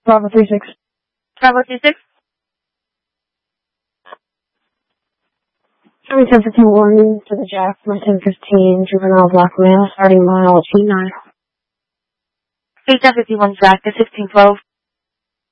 Bravo 36. Bravo 26. 1015 warning to the Jack, my 1015, juvenile black male, starting mile at 89. 1051 Jack, the 1612.